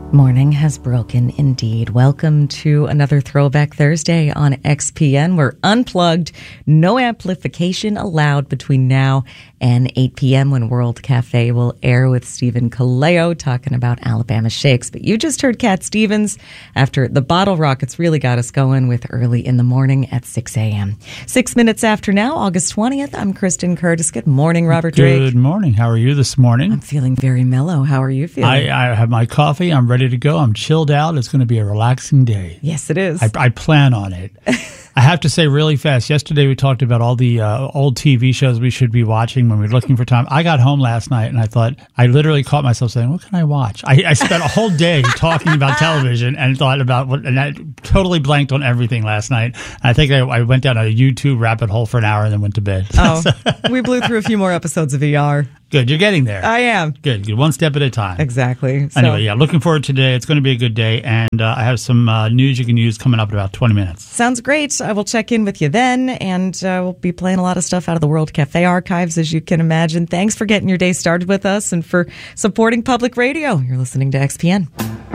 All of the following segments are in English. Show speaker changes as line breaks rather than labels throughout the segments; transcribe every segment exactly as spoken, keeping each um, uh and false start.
Morning has broken indeed. Welcome to another Throwback Thursday on X P N. We're unplugged, no amplification allowed between now and eight p.m. when World Cafe will air with Stephen Kaleo talking about Alabama Shakes. But you just heard Cat Stevens after the Bottle Rockets really got us going with Early in the Morning at six a.m. Six minutes after now, August twentieth, I'm Kristen Curtis. Good morning, Robert Drake.
Good morning. How are you this morning?
I'm feeling very mellow. How are you feeling?
I, I have my coffee. I'm ready to go. I'm chilled out. It's going to be a relaxing day.
Yes, it is.
I, I plan on it. I have to say really fast, yesterday we talked about all the uh, old T V shows we should be watching when we're looking for time. I got home last night and I thought, I literally caught myself saying, what can I watch? I, I spent a whole day talking about television and thought about what, and I totally blanked on everything last night. I think I, I went down a YouTube rabbit hole for an hour and then went to bed.
Oh, we blew through a few more episodes of E R.
Good. You're getting there.
I am.
Good. Good. One step at a time.
Exactly. So.
Anyway, yeah, looking forward to today. It's going to be a good day. And uh, I have some uh, news you can use coming up in about twenty minutes.
Sounds great. I will check in with you then. And uh, we'll be playing a lot of stuff out of the World Cafe archives, as you can imagine. Thanks for getting your day started with us and for supporting public radio. You're listening to X P N.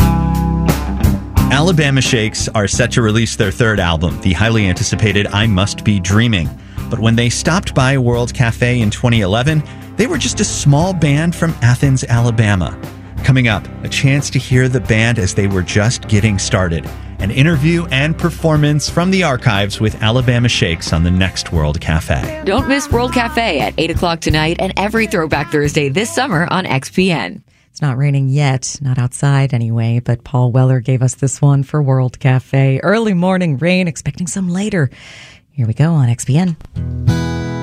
Alabama Shakes are set to release their third album, the highly anticipated I Must Be Dreaming. But when they stopped by World Cafe in twenty eleven, they were just a small band from Athens, Alabama. Coming up, a chance to hear the band as they were just getting started. An interview and performance from the archives with Alabama Shakes on the next World Cafe.
Don't miss World Cafe at eight o'clock tonight and every Throwback Thursday this summer on X P N.
It's not raining yet, not outside anyway, but Paul Weller gave us this one for World Cafe. Early morning rain, expecting some later. Here we go on X P N.